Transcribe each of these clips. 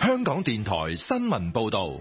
香港電台新聞報道。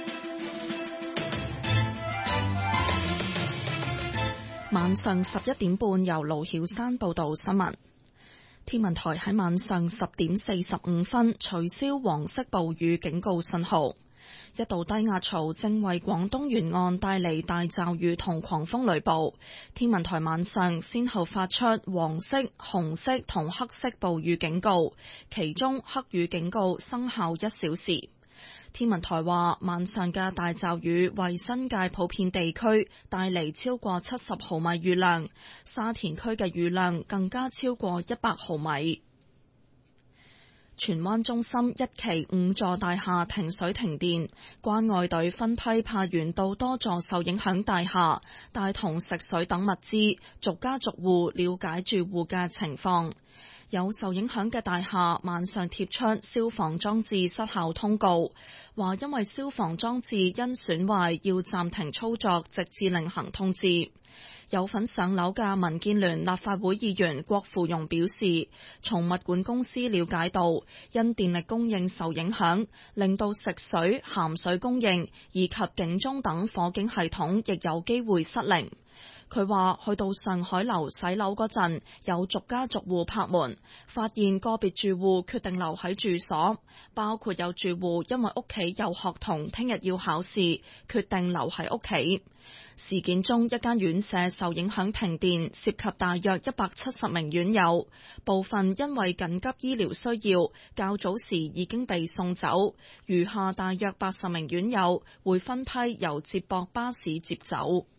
晚上11點半，由盧曉山報道新聞。天文台喺晚上10點45分取消黃色暴雨警告信號。一道低壓槽正為廣東沿岸帶嚟大驟雨同狂風雷暴。天文台晚上先後發出黃色、紅色同黑色暴雨警告，其中黑雨警告生效1小時。天文台話，晚上嘅大驟雨為新界普遍地區帶嚟超過70毫米雨量，沙田區嘅雨量更加超過100毫米。荃灣中心1期5座大廈停水停電，關愛隊分批派員到多座受影響大廈，帶同食水等物資，逐家逐戶了解住戶嘅情況。有受影響嘅大廈晚上貼出消防裝置失效通告，話因為消防裝置因損壞要暫停操作，直至另行通知。有份上樓嘅民建聯立法會議員郭富榮表示，從物管公司了解到，因電力供應受影響，令到食水、鹹水供應以及警鐘等火警系統亦有機會失靈。佢話去到上海樓洗樓嗰陣，有逐家逐戶拍門，發現個別住戶決定留喺住所，包括有住戶因為屋企有學童聽日要考試，決定留喺屋企。事件中，一間院舍受影響停電，涉及大約170名院友，部分因為緊急醫療需要，較早時已經被送走，餘下大約80名院友會分批由接駁巴士接走。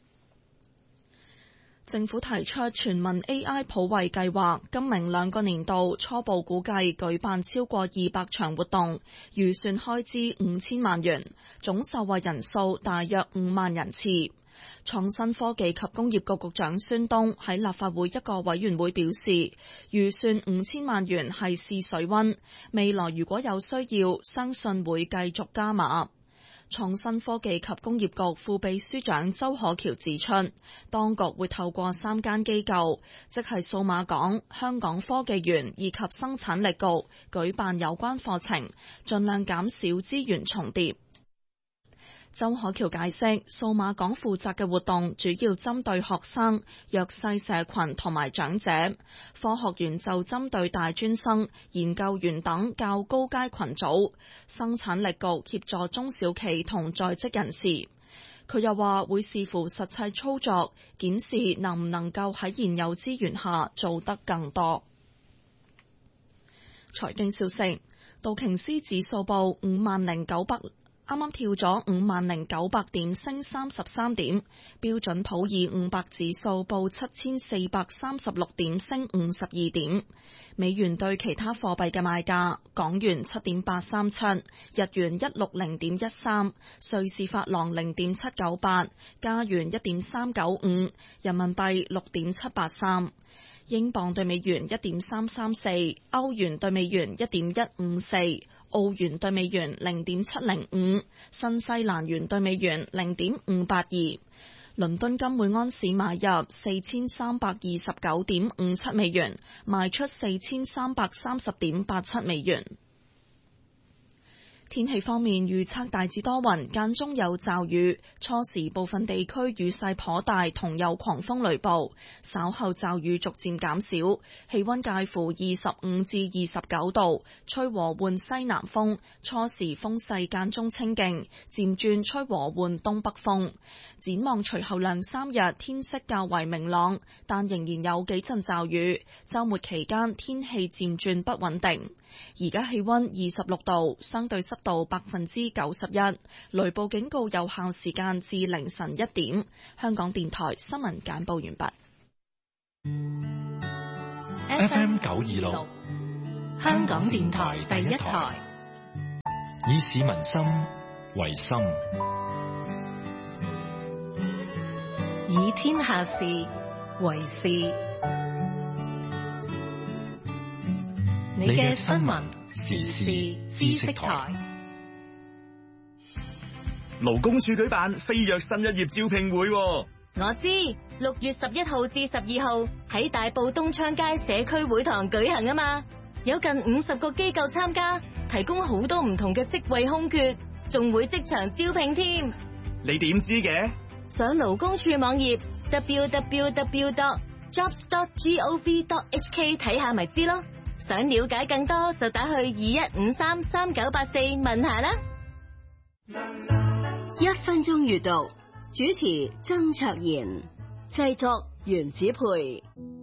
政府提出全民 AI 普惠計劃，今明2個年度初步估計舉辦超過200場活動，預算開支5000萬元，總受惠人數大約5萬人次。創新科技及工業局局長孫東喺立法會一個委員會表示，預算5000萬元係試水溫，未來如果有需要，相信會繼續加碼。創新科技及工業局副秘書長周可橋指出，當局會透過3間機構，即係數碼港、香港科技園以及生產力局舉辦有關課程，盡量減少資源重疊。周可橋解釋，數碼港負責嘅活動主要針對學生、弱勢社群同埋長者，科學園就針對大專生、研究員等較高階群組，生產力局協助中小企同在職人士。佢又話會視乎實際操作，檢視能唔能夠喺現有資源下做得更多。財經消息，道瓊斯指數報50900。啱啱跳咗50900點，升33點。標準普爾500指數報7436點，升52點。美元對其他貨幣嘅賣價：港元7.837，日元160.13，瑞士法郎0.798，加元1.395，人民幣6.783。英鎊對美元1.334，歐元對美元1.154，澳元對美元0.705，新西蘭元對美元0.582。倫敦金每安士買入4329.57美元，賣出4330.87美元。天氣方面，預測大致多雲，間中有驟雨，初時部分地區雨勢頗大，同有狂風雷暴，稍後驟雨逐漸減少，氣溫介乎25至29度，吹和緩西南風，初時風勢間中清勁，漸轉吹和緩東北風。展望隨後2-3日天色較為明朗，但仍然有幾陣驟雨，週末期間天氣漸轉不穩定。而家氣溫26度，相對濕度91%，雷暴警告有效時間至凌晨1點。香港電台新聞簡報完畢。 FM 926， 香港電台第一台， 以市民心為心， 以天下事為事。你嘅新聞時事知識台。 勞工處舉辦飛躍新一頁招聘會。 我知6月11號至12號喺大埔東昌街社區會堂舉行啊嘛。 有近50個機構參加，提供好多唔同嘅職位空缺，仲會即場招聘添。 你點知嘅？ 上勞工處網頁 www.jobs.gov.hk 睇下咪知咯。想了解更多就打去21533984問下啦。 1分鐘閱讀，主持曾卓賢，製作袁子培。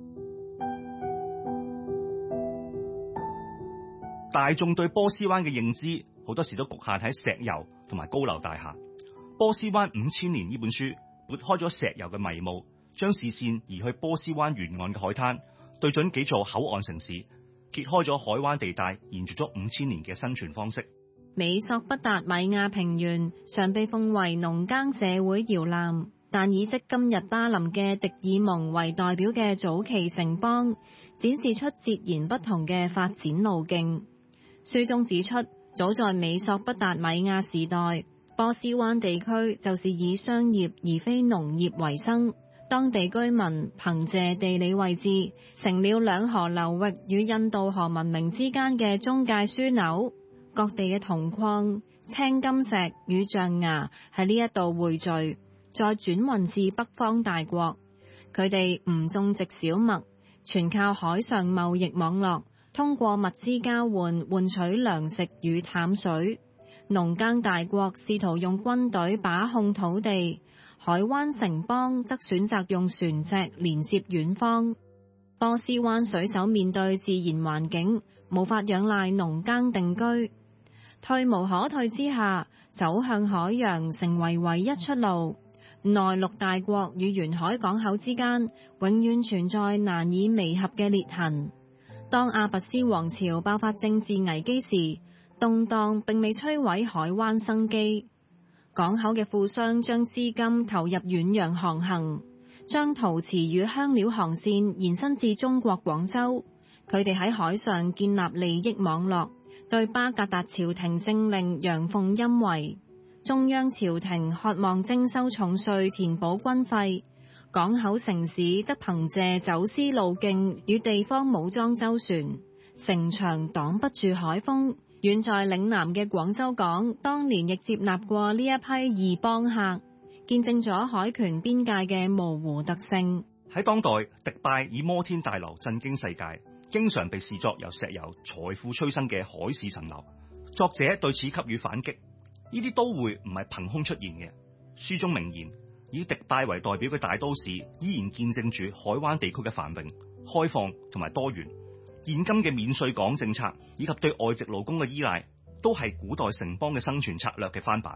大眾對波斯灣嘅認知好多時都局限喺石油同埋高樓大廈。波斯灣5000年呢本書撥開咗石油嘅迷霧，將視線移去波斯灣沿岸嘅海灘，對準幾座口岸城市，揭開咗海灣地帶延續咗5000年嘅生存方式。 美索不達米亞平原常被奉為農耕社會搖籃，但以即今日巴林嘅迪爾蒙為代表嘅早期城邦，展示出截然不同嘅發展路徑。書中指出，早在美索不達米亞時代，波斯灣地區就是以商業而非農業為生。當地居民憑借地理位置，成了兩河流域與印度河文明之間嘅中介樞紐。各地嘅銅礦、青金石與象牙喺呢一度匯聚，再轉運至北方大國。佢哋唔種植小麥，全靠海上貿易網絡，通過物資交換換取糧食與淡水。農耕大國試圖用軍隊把控土地，海灣城邦則選擇用船隻連接遠方。波斯灣水手面對自然環境，無法仰賴農耕定居。退無可退之下，走向海洋成為唯一出路。內陸大國與沿海港口之間永遠存在難以彌合嘅裂痕。當阿拔斯王朝爆發政治危機時，動盪並未摧毀海灣生機。港口嘅富商將資金投入遠洋航行，將陶瓷與香料航線延伸至中國廣州。佢哋喺海上建立利益網絡，對巴格達朝廷政令陽奉陰違。中央朝廷渴望徵收重稅填補軍費，港口城市則憑借走私路徑與地方武裝周旋，城牆擋不住海風。遠在嶺南嘅廣州港，當年亦接納過呢一批異邦客，見證咗海權邊界嘅模糊特性。 喺當代，迪拜以摩天大樓震驚世界，經常被視作由石油財富催生嘅海市蜃樓。作者對此給予反擊。呢啲都會唔係憑空出現嘅。書中明言，以迪拜為代表嘅大都市依然見證住海灣地區嘅繁榮、開放同埋多元。現今嘅免稅港政策以及對外籍勞工嘅依賴，都係古代城邦嘅生存策略嘅翻版。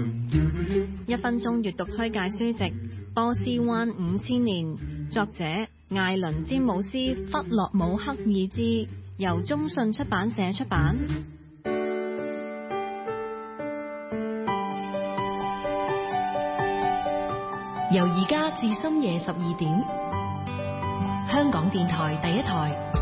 1分鐘閱讀推介書籍《波斯灣5000年》，作者艾倫詹姆斯弗洛姆克爾茲，由中信出版社出版。 由而家至深夜12點，香港電台第一台。